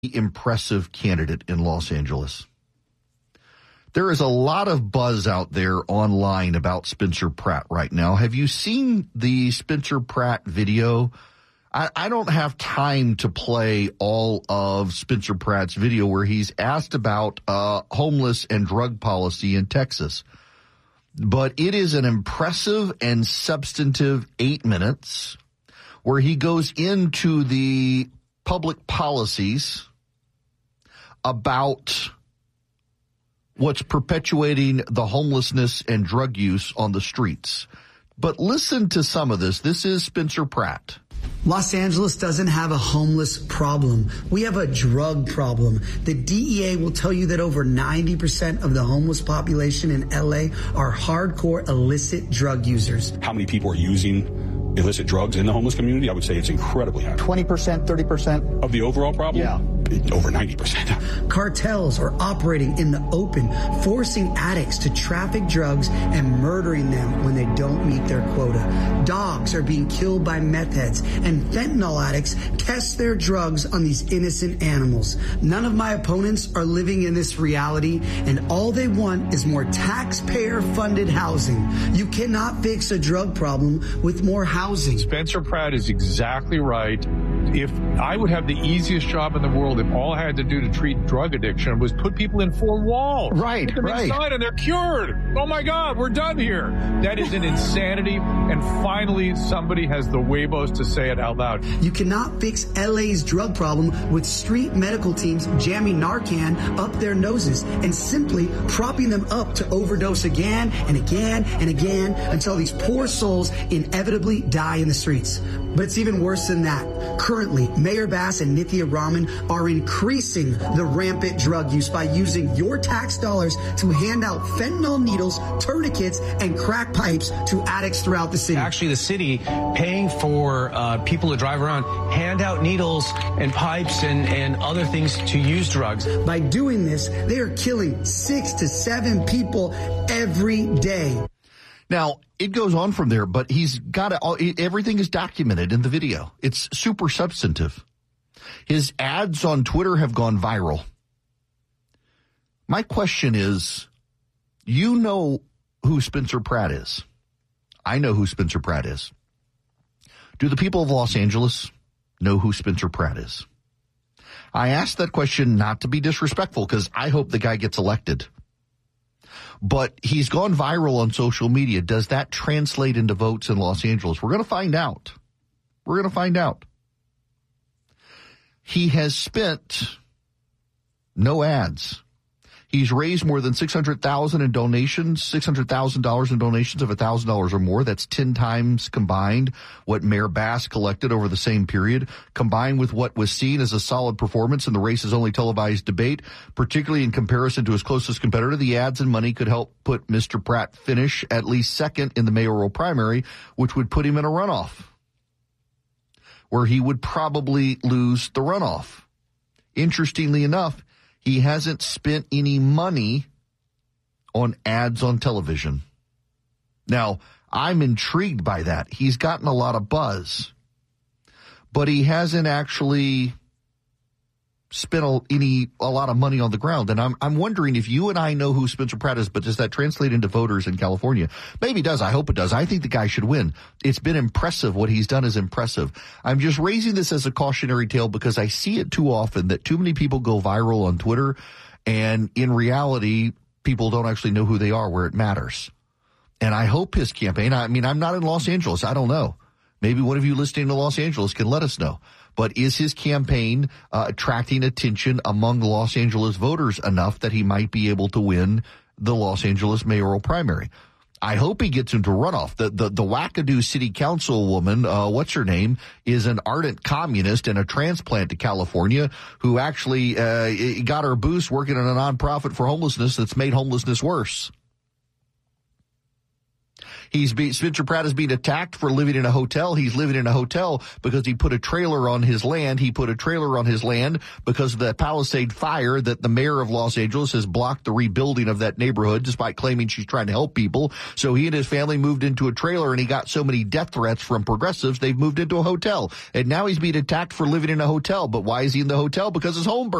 impressive candidate in Los Angeles. There is a lot of buzz out there online about Spencer Pratt right now. Have you seen the Spencer Pratt video? I don't have time to play all of Spencer Pratt's video where he's asked about homeless and drug policy in Texas. But it is an impressive and substantive 8 minutes where he goes into the public policies about what's perpetuating the homelessness and drug use on the streets. But listen to some of this. This is Spencer Pratt. Los Angeles doesn't have a homeless problem. We have a drug problem. The DEA will tell you that over 90% of the homeless population in LA are hardcore illicit drug users. How many people are using illicit drugs in the homeless community? I would say it's incredibly high. 20%, 30%? Of the overall problem? Yeah. Over 90%. Cartels are operating in the open, forcing addicts to traffic drugs and murdering them when they don't meet their quota. Dogs are being killed by meth heads, and fentanyl addicts test their drugs on these innocent animals. None of my opponents are living in this reality, and all they want is more taxpayer-funded housing. You cannot fix a drug problem with more housing. Spencer Pratt is exactly right. If I would have the easiest job in the world, if all I had to do to treat drug addiction was put people in four walls. Right, Put them inside and they're cured. Oh my God, we're done here. That is an insanity. And finally, somebody has the huevos to say it out loud. You cannot fix LA's drug problem with street medical teams jamming Narcan up their noses and simply propping them up to overdose again and again and again until these poor souls inevitably die in the streets. But it's even worse than that. Currently, Mayor Bass and Nithya Raman are increasing the rampant drug use by using your tax dollars to hand out fentanyl needles, tourniquets, and crack pipes to addicts throughout the city. Actually, the city paying for people to drive around, hand out needles and pipes and other things to use drugs. By doing this, they are killing 6 to 7 people every day. Now, it goes on from there, but he's got everything is documented in the video. It's super substantive. His ads on Twitter have gone viral. My question is, you know who Spencer Pratt is. I know who Spencer Pratt is. Do the people of Los Angeles know who Spencer Pratt is? I asked that question not to be disrespectful because I hope the guy gets elected. But he's gone viral on social media. Does that translate into votes in Los Angeles? We're going to find out. We're going to find out. He has spent no ads. He's raised more than $600,000 in donations, $600,000 in donations of $1,000 or more. That's 10 times combined what Mayor Bass collected over the same period, combined with what was seen as a solid performance in the race's only televised debate, particularly in comparison to his closest competitor. The ads and money could help put Mr. Pratt finish at least second in the mayoral primary, which would put him in a runoff, where he would probably lose the runoff. Interestingly enough, he hasn't spent any money on ads on television. Now, I'm intrigued by that. He's gotten a lot of buzz, but he hasn't actually spent a lot of money on the ground. And I'm wondering if you and I know who Spencer Pratt is, but does that translate into voters in California? Maybe it does. I hope it does. I think the guy should win. It's been impressive. What he's done is impressive. I'm just raising this as a cautionary tale because I see it too often that too many people go viral on Twitter, and in reality, people don't actually know who they are where it matters. And I hope his campaign, I mean, I'm not in Los Angeles. I don't know. Maybe one of you listening to Los Angeles can let us know. But is his campaign attracting attention among Los Angeles voters enough that he might be able to win the Los Angeles mayoral primary? I hope he gets into runoff. The wackadoo city councilwoman, what's her name, is an ardent communist and a transplant to California who actually got her boost working in a nonprofit for homelessness that's made homelessness worse. Spencer Pratt is being attacked for living in a hotel. He's living in a hotel because he put a trailer on his land. He put a trailer on his land because of the Palisade fire that the mayor of Los Angeles has blocked the rebuilding of that neighborhood despite claiming she's trying to help people. So he and his family moved into a trailer, and he got so many death threats from progressives, they've moved into a hotel. And now he's being attacked for living in a hotel. But why is he in the hotel? Because his home burned.